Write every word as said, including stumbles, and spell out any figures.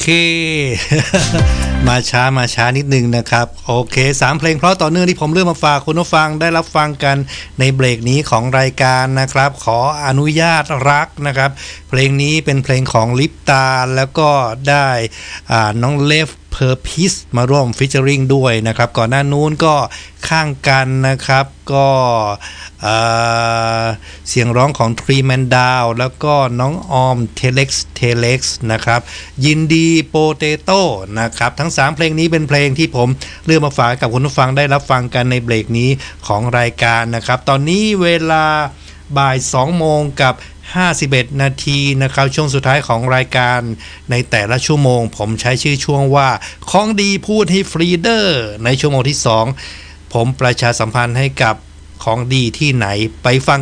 มาช้ามาช้านิดนึงนะครับโอเคสามเพลงเพราะต่อเนื่องที่ผมเลือกมาฝากคุณผู้ฟังได้รับฟังกันในเบรกนี้ของรายการนะครับขออนุญาตรักนะครับเพลงนี้เป็นเพลงของลิปตาแล้วก็ได้อ่าน้องเลฟเพอร์พิสมาร่วมฟิชเชอริงด้วยนะครับก่อนหน้านู้นก็ข้างกันนะครับก็เสียงร้องของทรีแมนดาวแล้วก็น้องออมเทเล็กซ์เทเล็กซ์นะครับยินดีโปเตโต้นะครับทั้งสามเพลงนี้เป็นเพลงที่ผมเลือกมาฝากกับคุณผู้ฟังได้รับฟังกันในเบรกนี้ของรายการนะครับตอนนี้เวลาบ่ายสองโมงกับห้าสิบเอ็ดนาทีนะครับช่วงสุดท้ายของรายการในแต่ละชั่วโมงผมใช้ชื่อช่วงว่าของดีพูดให้ฟรีเดอร์ในชั่วโมงที่สองผมประชาสัมพันธ์ให้กับของดีที่ไหนไปฟัง